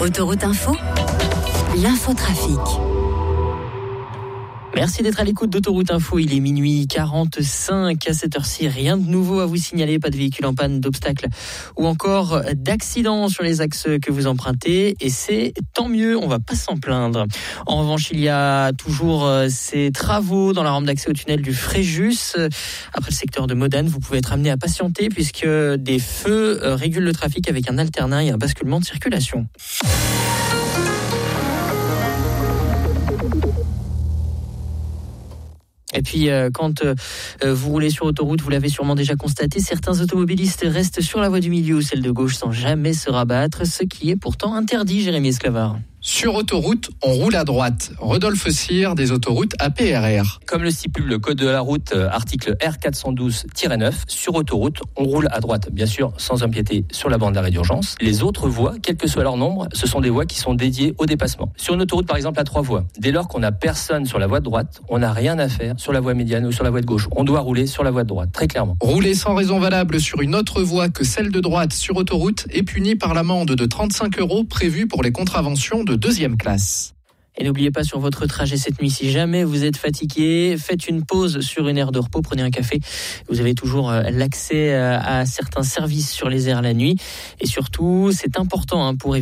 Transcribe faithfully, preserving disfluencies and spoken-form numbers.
Autoroute Info, l'infotrafic. Merci d'être à l'écoute d'Autoroute Info. Il est minuit quarante-cinq. À cette heure-ci, rien de nouveau à vous signaler. Pas de véhicule en panne, d'obstacles ou encore d'accidents sur les axes que vous empruntez. Et c'est tant mieux, on va pas s'en plaindre. En revanche, il y a toujours ces travaux dans la rampe d'accès au tunnel du Fréjus. Après le secteur de Modane, vous pouvez être amené à patienter puisque des feux régulent le trafic avec un alternat et un basculement de circulation. Et puis, euh, quand euh, vous roulez sur autoroute, vous l'avez sûrement déjà constaté, certains automobilistes restent sur la voie du milieu ou celle de gauche sans jamais se rabattre, ce qui est pourtant interdit, Jérémy Esclavard. Sur autoroute, on roule à droite. Rodolphe Cyr, des autoroutes A P R R. Comme le stipule le code de la route, euh, article R quatre cent douze tiret neuf, sur autoroute, on roule à droite, bien sûr, sans empiéter sur la bande d'arrêt d'urgence. Les autres voies, quel que soit leur nombre, ce sont des voies qui sont dédiées au dépassement. Sur une autoroute, par exemple, à trois voies, dès lors qu'on n'a personne sur la voie de droite, on n'a rien à faire sur la voie médiane ou sur la voie de gauche. On doit rouler sur la voie de droite, très clairement. Rouler sans raison valable sur une autre voie que celle de droite sur autoroute est puni par l'amende de trente-cinq euros prévue pour les contraventions de deuxième classe. Et n'oubliez pas sur votre trajet cette nuit, si jamais vous êtes fatigué, faites une pause sur une aire de repos, prenez un café. Vous avez toujours l'accès à certains services sur les aires la nuit. Et surtout, c'est important hein, pour éviter